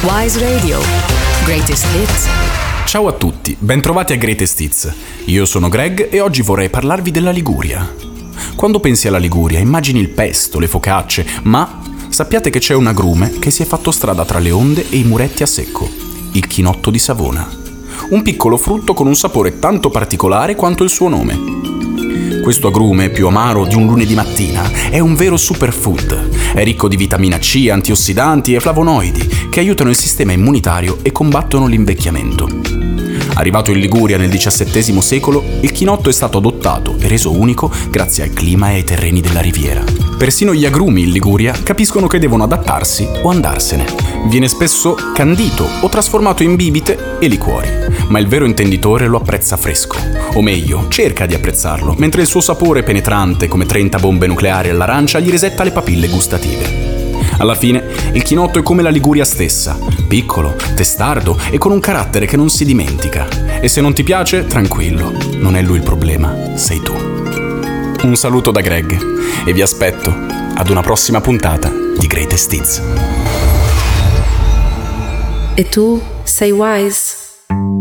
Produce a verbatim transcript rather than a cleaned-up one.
Wise Radio. Greatest Hits. Ciao a tutti, bentrovati a Greatest Hits. Io sono Greg e oggi vorrei parlarvi della Liguria. Quando pensi alla Liguria immagini il pesto, le focacce, ma sappiate che c'è un agrume che si è fatto strada tra le onde e i muretti a secco, il chinotto di Savona. Un piccolo frutto con un sapore tanto particolare quanto il suo nome. Questo agrume, più amaro di un lunedì mattina, è un vero superfood. È ricco di vitamina C, antiossidanti e flavonoidi che aiutano il sistema immunitario e combattono l'invecchiamento. Arrivato in Liguria nel diciassettesimo secolo, il chinotto è stato adottato e reso unico grazie al clima e ai terreni della riviera. Persino gli agrumi in Liguria capiscono che devono adattarsi o andarsene. Viene spesso candito o trasformato in bibite e liquori, ma il vero intenditore lo apprezza fresco, o meglio, cerca di apprezzarlo, mentre il suo sapore penetrante come trenta bombe nucleari all'arancia gli resetta le papille gustative. Alla fine, il chinotto è come la Liguria stessa, piccolo, testardo e con un carattere che non si dimentica. E se non ti piace, tranquillo, non è lui il problema, sei tu. Un saluto da Greg e vi aspetto ad una prossima puntata di Greatest Hits. E tu sei Wise?